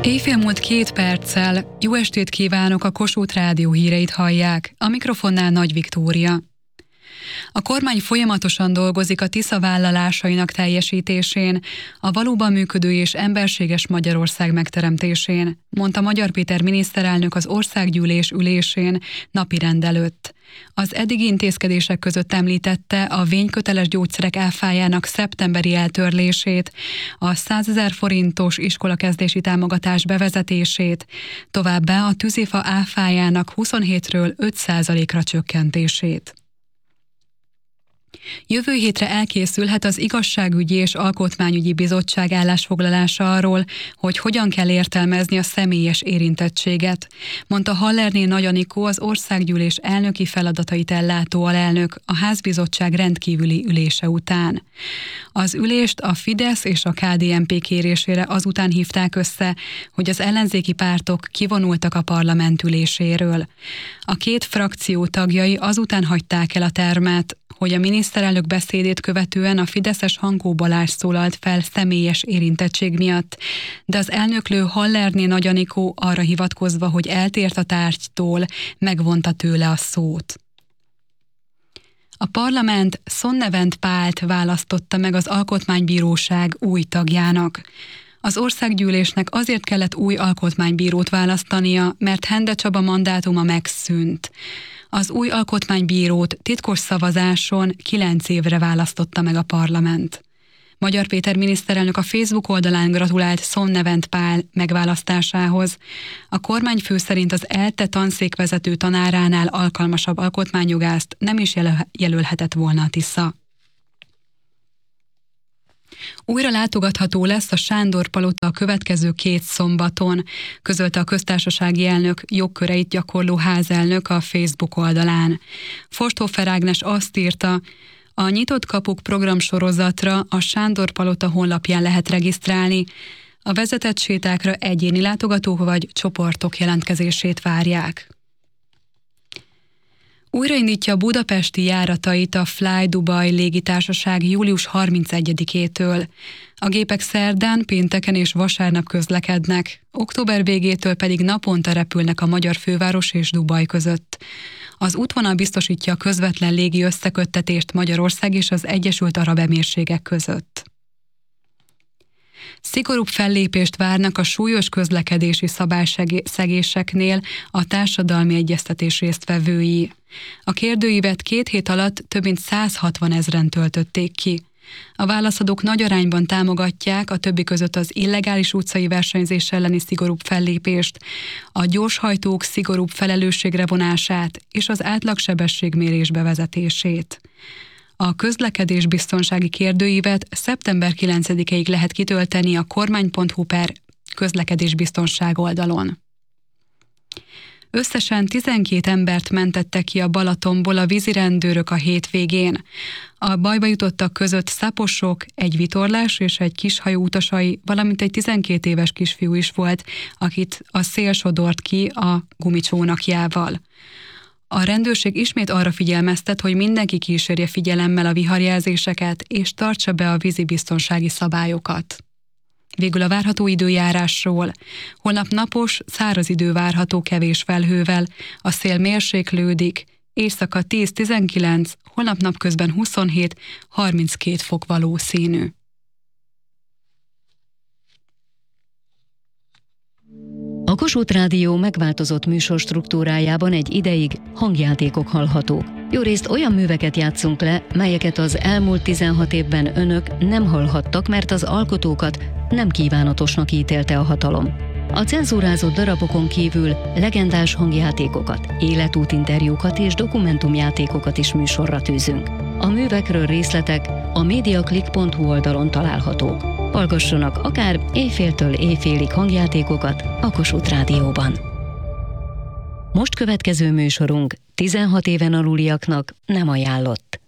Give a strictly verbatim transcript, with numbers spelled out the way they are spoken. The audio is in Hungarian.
Éjfél múlt két perccel. Jó estét kívánok, a Kossuth Rádió híreit hallják. A mikrofonnál Nagy Viktória. A kormány folyamatosan dolgozik a Tisza vállalásainak teljesítésén, a valóban működő és emberséges Magyarország megteremtésén, mondta Magyar Péter miniszterelnök az országgyűlés ülésén napirend előtt. Az eddigi intézkedések között említette a vényköteles gyógyszerek áfájának szeptemberi eltörlését, a százezer forintos iskolakezdési támogatás bevezetését, továbbá a tűzifa áfájának huszonhétről öt százalékra csökkentését. Jövő hétre elkészülhet az Igazságügyi és Alkotmányügyi Bizottság állásfoglalása arról, hogy hogyan kell értelmezni a személyes érintettséget, mondta Hallerné Nagy Anikó, az Országgyűlés elnöki feladatait ellátó alelnök a Házbizottság rendkívüli ülése után. Az ülést a Fidesz és a ká dé en pé kérésére azután hívták össze, hogy az ellenzéki pártok kivonultak a parlament üléséről. A két frakció tagjai azután hagyták el a termet, hogy a miniszterelnök beszédét követően a fideszes Hankó Balázs szólalt fel személyes érintettség miatt, de az elnöklő Hallerné Nagy Anikó arra hivatkozva, hogy eltért a tárgytól, megvonta tőle a szót. A parlament Sonnevent Pált választotta meg az Alkotmánybíróság új tagjának. Az országgyűlésnek azért kellett új alkotmánybírót választania, mert Hende Csaba mandátuma megszűnt. Az új alkotmánybírót titkos szavazáson kilenc évre választotta meg a parlament. Magyar Péter miniszterelnök a Facebook oldalán gratulált Sonnevent Pál megválasztásához. A kormányfő szerint az ELTE tanszékvezető tanáránál alkalmasabb alkotmányjogászt nem is jelölhetett volna a Tisza. Újra látogatható lesz a Sándor Palota a következő két szombaton, közölte a köztársasági elnök jogköreit gyakorló házelnök a Facebook oldalán. Forsthofer Ágnes azt írta, a Nyitott Kapuk programsorozatra a Sándor Palota honlapján lehet regisztrálni, a vezetett sétákra egyéni látogatók vagy csoportok jelentkezését várják. Újraindítja a budapesti járatait a Fly Dubai légitársaság július harmincegyedikétől. A gépek szerdán, pénteken és vasárnap közlekednek, október végétől pedig naponta repülnek a magyar főváros és Dubaj között. Az útvonal biztosítja a közvetlen légi összeköttetést Magyarország és az Egyesült Arab Emírségek között. Szigorúbb fellépést várnak a súlyos közlekedési szabályszegéseknél a társadalmi egyeztetés résztvevői. A kérdőívet két hét alatt több mint száz hatvan ezren töltötték ki. A válaszadók nagy arányban támogatják a többi között az illegális utcai versenyzés elleni szigorúbb fellépést, a gyorshajtók szigorúbb felelősségre vonását és az átlagsebességmérés bevezetését. A közlekedésbiztonsági kérdőívet szeptember kilencedikéig lehet kitölteni a kormány pont hu per közlekedésbiztonság oldalon. Összesen tizenkét embert mentettek ki a Balatonból a vízirendőrök a hétvégén. A bajba jutottak között szaposok, egy vitorlás és egy kishajó utasai, valamint egy tizenkét éves kisfiú is volt, akit a szél sodort ki a gumicsónakjával. A rendőrség ismét arra figyelmeztet, hogy mindenki kísérje figyelemmel a viharjelzéseket, és tartsa be a vízibiztonsági szabályokat. Végül a várható időjárásról. Holnap napos, száraz idő várható kevés felhővel, a szél mérséklődik, éjszaka tíz-tizenkilenc, holnap napközben huszonhét harminckét fok valószínű. A Kossuth Rádió megváltozott műsorstruktúrájában egy ideig hangjátékok hallhatók. Jórészt olyan műveket játszunk le, melyeket az elmúlt tizenhat évben önök nem hallhattak, mert az alkotókat nem kívánatosnak ítélte a hatalom. A cenzúrázott darabokon kívül legendás hangjátékokat, életútinterjúkat és dokumentumjátékokat is műsorra tűzünk. A művekről részletek a mediaclick pont hu oldalon találhatók. Hallgassanak akár éjféltől éjfélig hangjátékokat a Kossuth Rádióban. Most következő műsorunk tizenhat éven aluliaknak nem ajánlott.